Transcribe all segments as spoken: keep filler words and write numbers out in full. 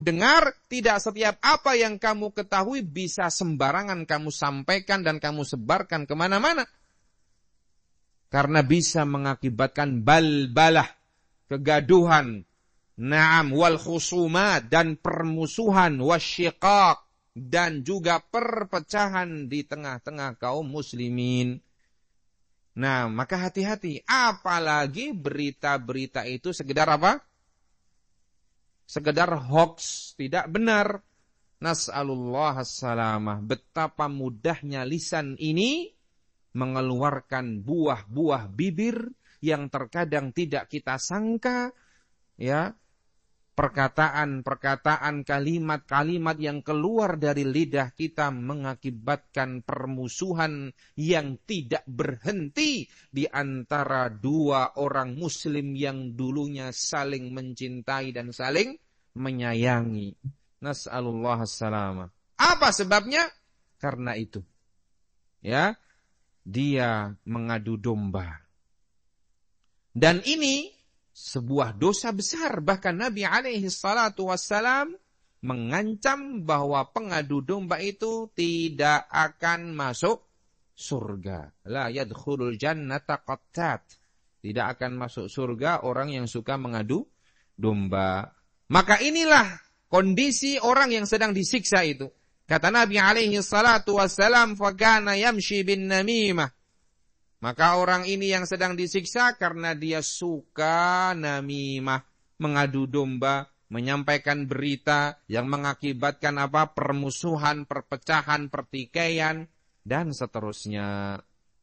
dengar, tidak setiap apa yang kamu ketahui bisa sembarangan kamu sampaikan dan kamu sebarkan kemana-mana. Karena bisa mengakibatkan balbalah, kegaduhan, na'am, wal khusumat, dan permusuhan, wasyiqaq, dan juga perpecahan di tengah-tengah kaum muslimin. Nah, maka hati-hati. Apalagi berita-berita itu sekedar apa? Sekedar hoax, tidak benar. Nas'alullah as-salamah. Betapa mudahnya lisan ini mengeluarkan buah-buah bibir yang terkadang tidak kita sangka, ya. Perkataan-perkataan, kalimat-kalimat yang keluar dari lidah kita mengakibatkan permusuhan yang tidak berhenti di antara dua orang muslim yang dulunya saling mencintai dan saling menyayangi. Nas'alullah as-salamah. Apa sebabnya? Karena itu. Ya, dia mengadu domba. Dan ini sebuah dosa besar. Bahkan Nabi alaihi salatu wassalam mengancam bahwa pengadu domba itu tidak akan masuk surga. La yadkhulul jannata qattat. Tidak akan masuk surga orang yang suka mengadu domba. Maka inilah kondisi orang yang sedang disiksa itu. Kata Nabi alaihi salatu wassalam, "Fakana yamshi bin namimah." Maka orang ini yang sedang disiksa karena dia suka namimah, mengadu domba, menyampaikan berita yang mengakibatkan apa? Permusuhan, perpecahan, pertikaian, dan seterusnya.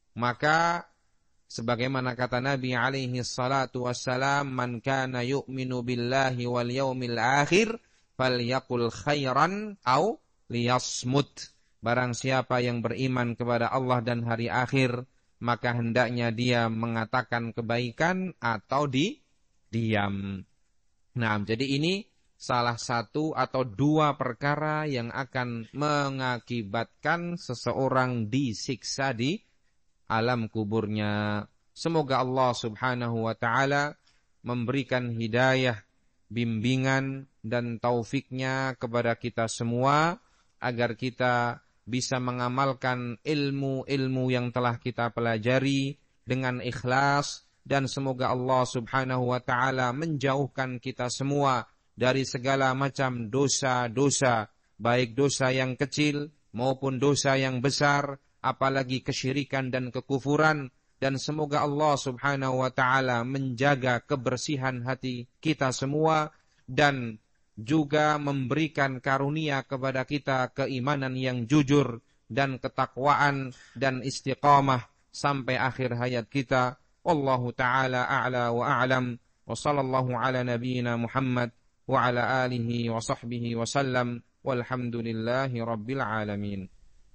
Maka sebagaimana kata Nabi alaihi salatu wassalam, "Man kana yu'minu billahi wal yaumil akhir, falyaqul khairan au liyasmut." Barang siapa yang beriman kepada Allah dan hari akhir, maka hendaknya dia mengatakan kebaikan atau di diam. Nah, jadi ini salah satu atau dua perkara yang akan mengakibatkan seseorang disiksa di alam kuburnya. Semoga Allah subhanahu wa ta'ala memberikan hidayah, bimbingan, dan taufiknya kepada kita semua, agar kita bisa mengamalkan ilmu-ilmu yang telah kita pelajari dengan ikhlas, dan semoga Allah subhanahu wa ta'ala menjauhkan kita semua dari segala macam dosa-dosa, baik dosa yang kecil maupun dosa yang besar, apalagi kesyirikan dan kekufuran, dan semoga Allah subhanahu wa ta'ala menjaga kebersihan hati kita semua, dan juga memberikan karunia kepada kita keimanan yang jujur dan ketakwaan dan istiqamah sampai akhir hayat kita. Wallahu ta'ala a'la wa a'lam, wa sallallahu ala nabiyyina Muhammad wa ala alihi wa sahbihi wa sallam, walhamdulillahi rabbil alamin.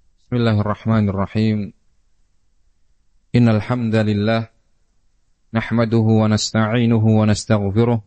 Bismillahirrahmanirrahim. Innal hamdalillah nahmaduhu wa nasta'inuhu wa nastaghfiruh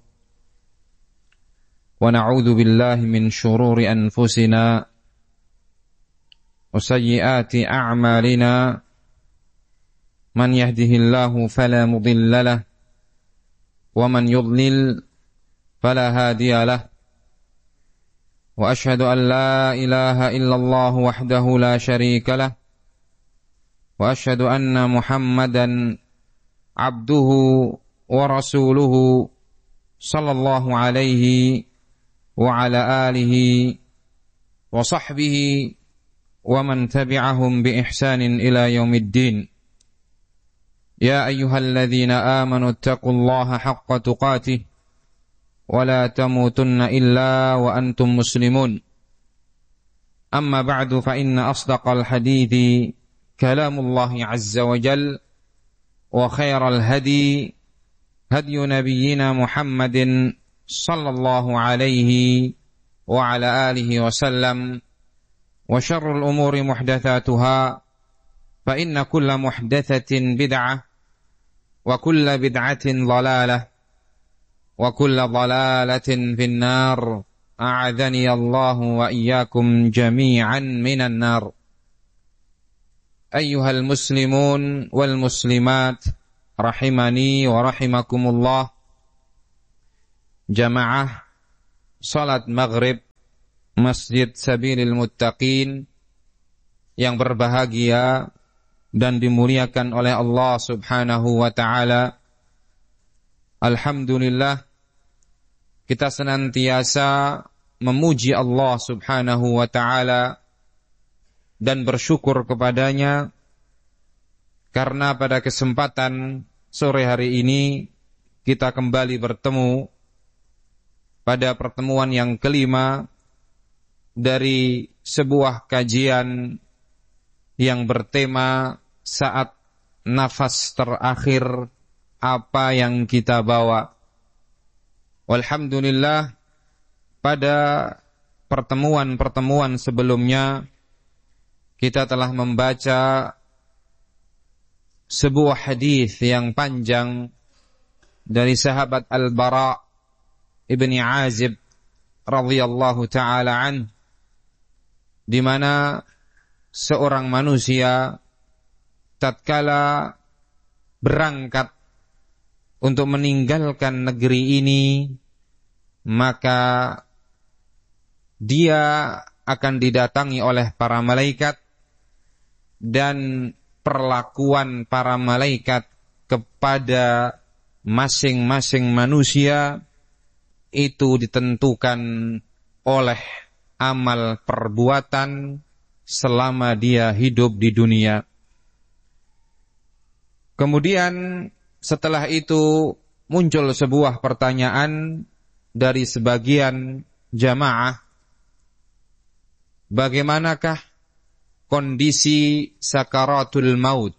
wa na'udzu billahi min shururi anfusina wa sayyiati a'malina. Man yahdihillahu fala mudilla lahu wa man yudlil fala hadiya lahu. Wa ashhadu an la ilaha illallah wahdahu la syarika lahu wa ashhadu anna Muhammadan abduhu wa rasuluhu sallallahu alaihi wa ala alihi wa sahbihi wa man tabi'ahum bi ihsanin ila yaumiddin. Ya ayyuhalladzina amanu taqullaha haqqa tuqatih wa la tamutunna illa wa antum muslimun. Amma ba'du, fa inna asdaqal hadithi kalamullahi azza wa jal, wa khairal hadi hadyu nabiyyina Muhammadin sallallahu alaihi wa ala alihi wa sallam, wa syarrul umuri muhdatsatuha, fa inna kulla muhdatsatin bid'ah wa kulla bid'atin dhalalah wa kulla dhalalatin finnar. A'adzani Allah wa iyyakum jami'an minan nar. Ayyuhal muslimun wal muslimat rahimani wa rahimakumullah. Jamaah salat maghrib Masjid Sabilil Muttaqin yang berbahagia dan dimuliakan oleh Allah Subhanahu wa ta'ala. Alhamdulillah, kita senantiasa memuji Allah Subhanahu wa ta'ala dan bersyukur kepadanya karena pada kesempatan sore hari ini kita kembali bertemu pada pertemuan yang kelima dari sebuah kajian yang bertema saat nafas terakhir apa yang kita bawa. Walhamdulillah, pada pertemuan-pertemuan sebelumnya kita telah membaca sebuah hadis yang panjang dari sahabat Al-Bara ibni Azib radhiyallahu taala an, di mana seorang manusia tatkala berangkat untuk meninggalkan negeri ini, maka dia akan didatangi oleh para malaikat, dan perlakuan para malaikat kepada masing-masing manusia itu ditentukan oleh amal perbuatan selama dia hidup di dunia. Kemudian setelah itu muncul sebuah pertanyaan dari sebagian jamaah, bagaimanakah kondisi sakaratul maut,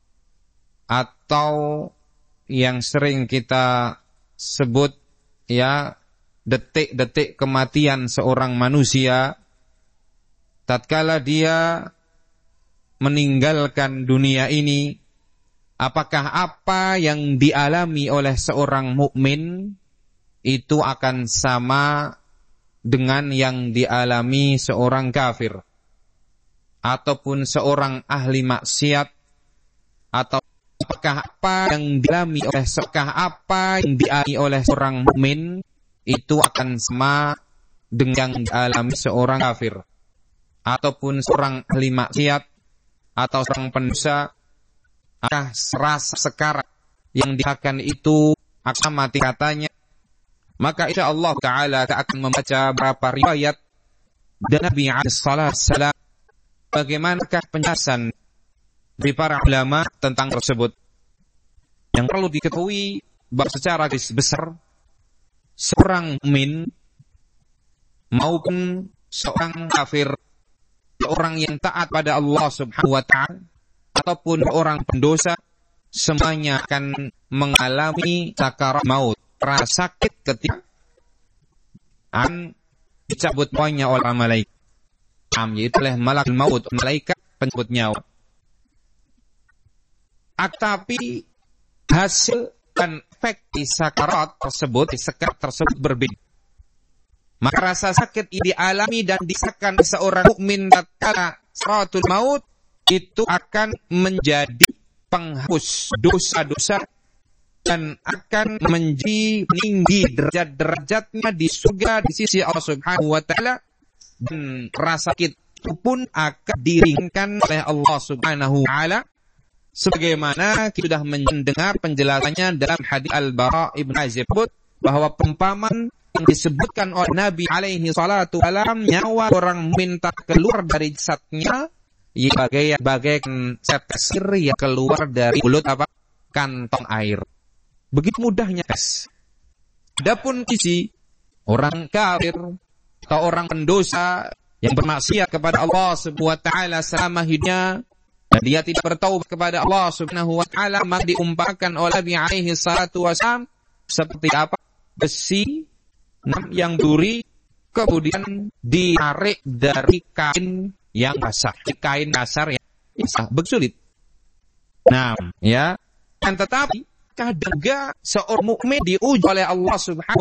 atau yang sering kita sebut ya detik-detik kematian seorang manusia tatkala dia meninggalkan dunia ini. Apakah apa yang dialami oleh seorang mukmin itu akan sama dengan yang dialami seorang kafir, ataupun seorang ahli maksiat, atau apakah apa yang dialami oleh apakah apa yang dialami oleh seorang mukmin itu akan sama dengan yang dialami seorang kafir, ataupun seorang ahli maksiat atau seorang pendosa. Apakah rasa sekarat yang dirasakan itu akan mati katanya? Maka insyaallah ta'ala kita akan membaca beberapa riwayat dan Nabi alaihi salam bagaimanakah penjelasan dari para ulama tentang tersebut. Yang perlu diketahui bahwa secara garis besar seorang mukmin maupun seorang kafir, seorang yang taat pada Allah Subhanahu wa ta'ala ataupun orang pendosa, semuanya akan mengalami sakarat maut, rasa sakit ketika akan dicabut nyawanya oleh malaikat, yaitu oleh malakul maut, malaikat pencabut nyawa. Tapi hasil dan efek di sakarat tersebut, di sakarat tersebut berbeda. Maka rasa sakit ini dialami dan dirasakan seorang mukmin tatkala sakaratul maut itu akan menjadi penghapus dosa-dosa dan akan menjadi tinggi derajat-derajatnya di surga di sisi Allah Subhanahu wa ta'ala, dan rasa sakit itu pun akan diringankan oleh Allah Subhanahu wa ta'ala, sebagaimana kita sudah mendengar penjelasannya dalam hadis Al-Bara ibn Azib bahwa perumpamaan yang disebutkan oleh Nabi alaihi salatu wasallam, nyawa orang minta keluar dari jasadnya ya bagai bagaikan setes air yang keluar dari mulut apa kantong air. Begitu mudahnya tes. Adapun sisi orang kafir atau orang pendosa yang bermaksiat kepada Allah Subhanahu wa ta'ala selama hidupnya dan dia tidak bertaubat kepada Allah Subhanahu wa ta'ala, maka diumpamakan oleh Nabi alaihi salatu wasallam seperti apa? Besi yang duri kemudian ditarik dari kain yang basah, kain kasar yang basah, begitu sulit. Nah, ya, dan tetapi kadang juga seorang mukmin diuji oleh Allah Subhanahu